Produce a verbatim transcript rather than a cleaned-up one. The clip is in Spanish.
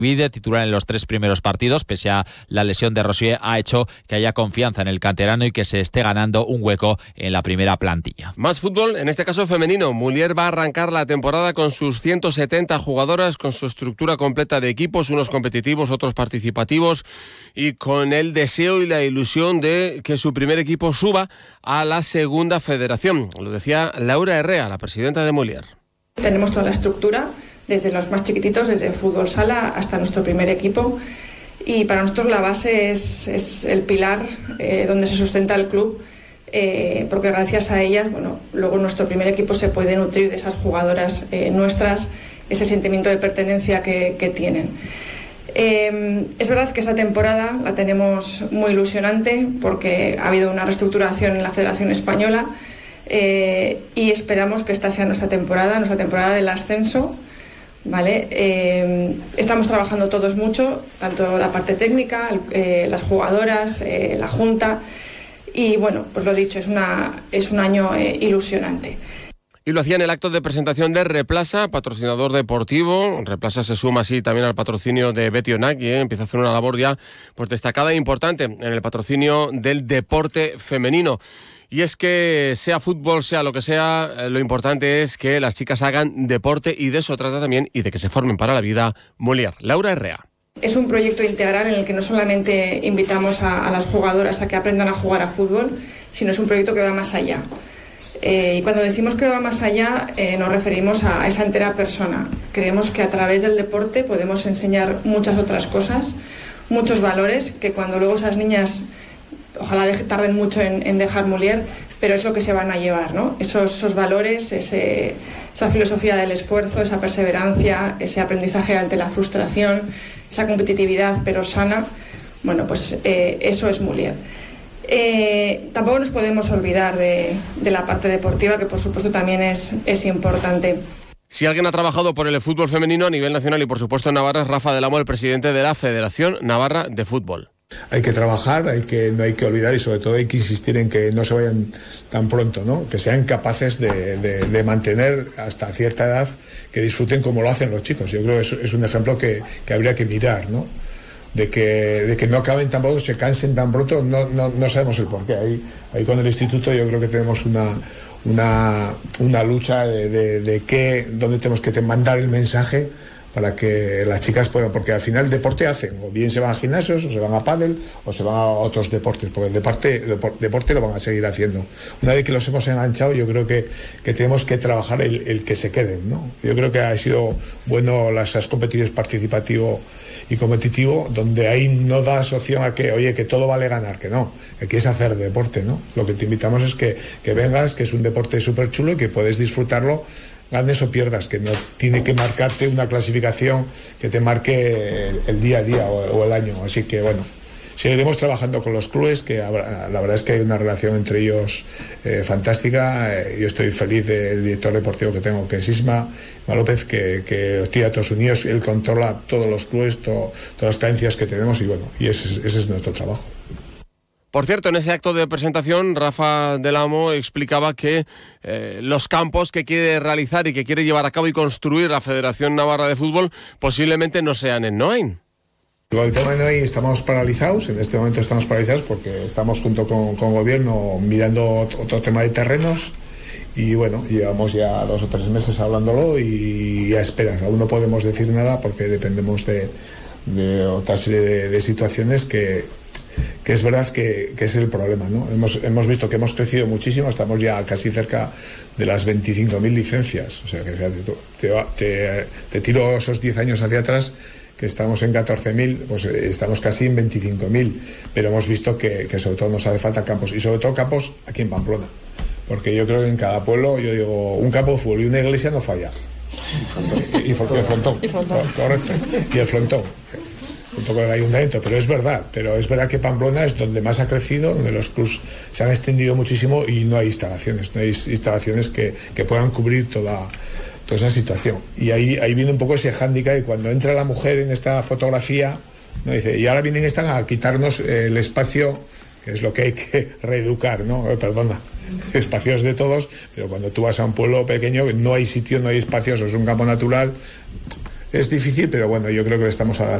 Vide, titular en los tres primeros partidos, pese a la lesión de Rosier, ha hecho que haya confianza en el canterano y que se esté ganando un hueco en la primera plantilla. Más fútbol, en este caso femenino. Mullier va a arrancar la temporada con sus ciento setenta jugadoras, con su estructura completa de equipos, unos competitivos, otros participativos, y con el deseo y la ilusión de que su primer equipo suba a la segunda federación. Lo decía Laura Herrea, la presidenta de Mullier. Tenemos toda la estructura, desde los más chiquititos, desde fútbol sala hasta nuestro primer equipo, y para nosotros la base es, es el pilar eh, donde se sustenta el club, eh, porque gracias a ellas, bueno, luego nuestro primer equipo se puede nutrir de esas jugadoras eh, nuestras, ese sentimiento de pertenencia que, que tienen. Eh, es verdad que esta temporada la tenemos muy ilusionante porque ha habido una reestructuración en la Federación Española, eh, y esperamos que esta sea nuestra temporada, nuestra temporada del ascenso. Vale, eh, estamos trabajando todos mucho, tanto la parte técnica, eh, las jugadoras, eh, la junta, y bueno, pues lo dicho, es una es un año eh, ilusionante. Y lo hacía en el acto de presentación de Replasa, patrocinador deportivo. Replasa se suma así también al patrocinio de Betty Onaki, ¿eh? Empieza a hacer una labor ya pues destacada e importante en el patrocinio del deporte femenino. Y es que sea fútbol, sea lo que sea, lo importante es que las chicas hagan deporte, y de eso trata también, y de que se formen para la vida. Mullier. Laura Herrea. Es un proyecto integral en el que no solamente invitamos a, a las jugadoras a que aprendan a jugar a fútbol, sino es un proyecto que va más allá. Eh, y cuando decimos que va más allá, eh, nos referimos a esa entera persona. Creemos que a través del deporte podemos enseñar muchas otras cosas, muchos valores, que cuando luego esas niñas... Ojalá de, tarden mucho en, en dejar Mullier, pero es lo que se van a llevar, ¿no? Esos, esos valores, ese, esa filosofía del esfuerzo, esa perseverancia, ese aprendizaje ante la frustración, esa competitividad pero sana. Bueno, pues eh, eso es Mullier. Eh, tampoco nos podemos olvidar de, de la parte deportiva, que por supuesto también es, es importante. Si alguien ha trabajado por el fútbol femenino a nivel nacional y por supuesto en Navarra, es Rafa del Amo, el presidente de la Federación Navarra de Fútbol. Hay que trabajar, hay que, no hay que olvidar, y sobre todo hay que insistir en que no se vayan tan pronto, ¿no? Que sean capaces de, de, de mantener hasta cierta edad, que disfruten como lo hacen los chicos. Yo creo que es, es un ejemplo que, que habría que mirar, ¿no? De que, de que no acaben tan pronto, se cansen tan pronto, no, no, no sabemos el porqué. Ahí, ahí con el instituto yo creo que tenemos una, una, una lucha de, de, de qué, dónde tenemos que mandar el mensaje para que las chicas puedan, porque al final deporte hacen, o bien se van a gimnasios, o se van a pádel, o se van a otros deportes, porque el deporte, deporte lo van a seguir haciendo. Una vez que los hemos enganchado, yo creo que, que tenemos que trabajar el, el que se queden, ¿no? Yo creo que ha sido bueno las, las competiciones participativo y competitivo, donde ahí no das opción a que, oye, que todo vale ganar, que no, que quieres hacer deporte, ¿no? Lo que te invitamos es que, que vengas, que es un deporte súper chulo y que puedes disfrutarlo, ganes o pierdas, que no tiene que marcarte una clasificación que te marque el, el día a día o, o el año. Así que bueno, seguiremos trabajando con los clubes, que habrá, la verdad es que hay una relación entre ellos eh, fantástica. Eh, yo estoy feliz del director deportivo que tengo, que es Isma López, que, que tira a todos unidos, él controla todos los clubes, to, todas las carencias que tenemos, y bueno, y ese, ese es nuestro trabajo. Por cierto, en ese acto de presentación, Rafa del Amo explicaba que eh, los campos que quiere realizar y que quiere llevar a cabo y construir la Federación Navarra de Fútbol posiblemente no sean en Noain. Con el tema de Noain estamos paralizados, en este momento estamos paralizados porque estamos junto con, con el gobierno mirando otro tema de terrenos, y bueno, llevamos ya dos o tres meses hablándolo y a esperas. Aún no podemos decir nada porque dependemos de, de otra serie de, de situaciones que... que es verdad que, que es el problema, ¿no? Hemos, hemos visto que hemos crecido muchísimo, estamos ya casi cerca de las veinticinco mil licencias, o sea que fíjate, te, te, te tiro esos diez años hacia atrás, que estamos en catorce mil, pues estamos casi en veinticinco mil, pero hemos visto que, que sobre todo nos hace falta campos, y sobre todo campos aquí en Pamplona, porque yo creo que en cada pueblo, yo digo, un campo de fútbol y una iglesia no falla. Y, y, y, y el frontón, y frontón. Correcto, y el frontón. Junto con el ayuntamiento, pero es verdad, pero es verdad que Pamplona es donde más ha crecido, donde los clubs se han extendido muchísimo y no hay instalaciones, no hay instalaciones que, que puedan cubrir toda, toda esa situación. Y ahí, ahí viene un poco ese hándicap, y cuando entra la mujer en esta fotografía, ¿no? Dice, y ahora vienen están a quitarnos el espacio, que es lo que hay que reeducar, ¿no? Eh, perdona, espacios de todos, pero cuando tú vas a un pueblo pequeño, no hay sitio, no hay espacios, es un campo natural. es difícil, pero bueno, yo creo que le estamos adaptando